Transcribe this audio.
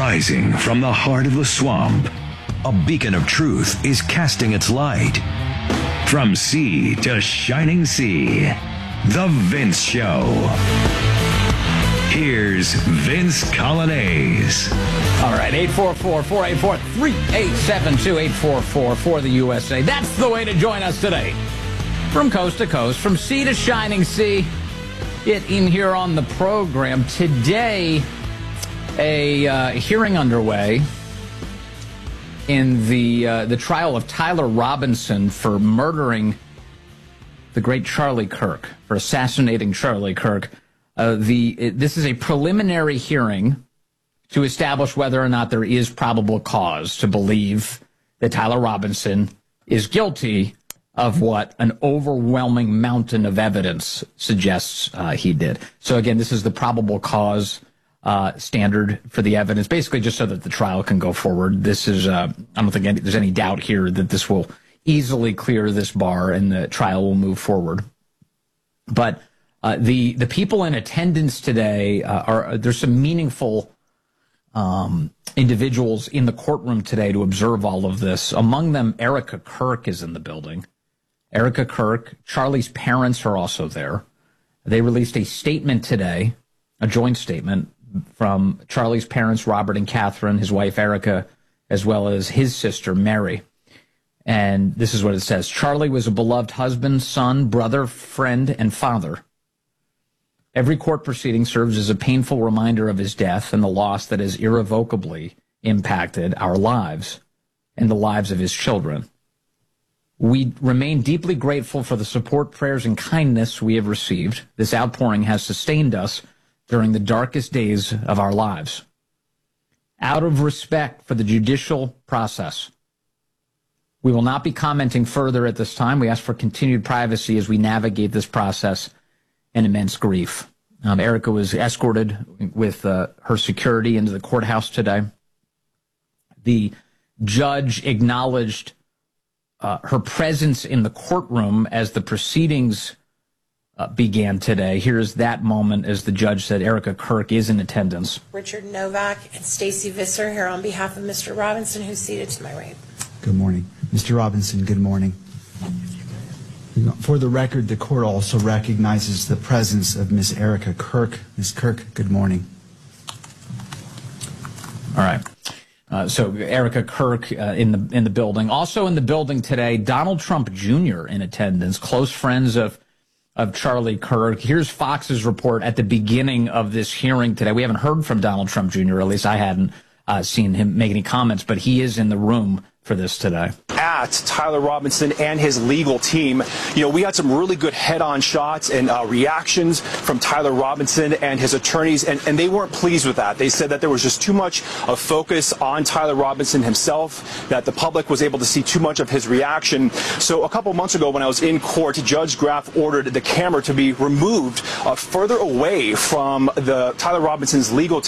Rising from the heart of the swamp, a beacon of truth is casting its light. From sea to shining sea, The Vince Show. Here's Vince Coglianese. All right, 844-484-3872, 844 for the USA. That's the way to join us today. From coast to coast, from sea to shining sea, get in here on the program. Today, a hearing underway in the trial of Tyler Robinson for murdering the great Charlie Kirk, for assassinating Charlie Kirk. This is a preliminary hearing to establish whether or not there is probable cause to believe that Tyler Robinson is guilty of what an overwhelming mountain of evidence suggests he did. So again, this is the probable cause standard for the evidence, basically just so that the trial can go forward. This is, I don't think there's any doubt here that this will easily clear this bar and the trial will move forward. But the people in attendance today there's some meaningful individuals in the courtroom today to observe all of this. Among them, Erica Kirk is in the building. Erica Kirk, Charlie's parents are also there. They released a statement today, a joint statement from Charlie's parents, Robert and Catherine, his wife Erica, as well as his sister Mary. And this is what it says. Charlie was a beloved husband, son, brother, friend, and father. Every court proceeding serves as a painful reminder of his death and the loss that has irrevocably impacted our lives and the lives of his children. We remain deeply grateful for the support, prayers, and kindness we have received. This outpouring has sustained us during the darkest days of our lives. Out of respect for the judicial process, we will not be commenting further at this time. We ask for continued privacy as we navigate this process and immense grief. Erica was escorted with her security into the courthouse today. The judge acknowledged her presence in the courtroom as the proceedings began today. Here's that moment as the judge said Erica Kirk is in attendance. Richard Novak and Stacy Visser here on behalf of Mr. Robinson, who's seated to my right. Good morning. Mr. Robinson, good morning. For the record, the court also recognizes the presence of Ms. Erica Kirk. Ms. Kirk, good morning. All right. So Erica Kirk in the building. Also in the building today, Donald Trump Jr. in attendance, close friends of Charlie Kirk. Here's Fox's report at the beginning of this hearing today. We haven't heard from Donald Trump Jr., or at least I hadn't seen him make any comments, but he is in the room for this today. At Tyler Robinson and his legal team, we had some really good head-on shots and reactions from Tyler Robinson and his attorneys, and they weren't pleased with that. They said that there was just too much of focus on Tyler Robinson himself, that the public was able to see too much of his reaction. So a couple months ago when I was in court, Judge Graff ordered the camera to be removed further away from the Tyler Robinson's legal team.